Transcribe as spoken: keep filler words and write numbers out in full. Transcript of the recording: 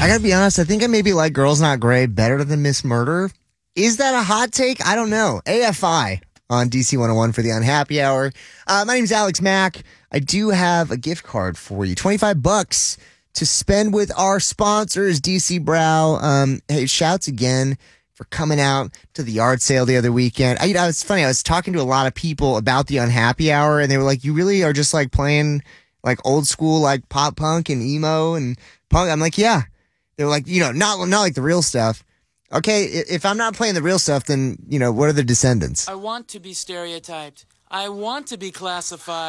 I gotta be honest, I think I maybe like Girls Not Gray better than Miss Murder. Is that a hot take? I don't know. A F I on D C one oh one for the Unhappy Hour. Uh, my name's Alex Mack. I do have a gift card for you. twenty-five bucks to spend with our sponsors, D C Brow. Um, hey, shouts again for coming out to the yard sale the other weekend. I, you know, it's funny. I was talking to a lot of people about the Unhappy Hour, and they were like, you really are just like playing like old school, like pop punk and emo and punk. I'm like, yeah. They were like, you know, not, not like the real stuff. Okay, if I'm not playing the real stuff, then, you know, what are the Descendants? I want to be stereotyped. I want to be classified.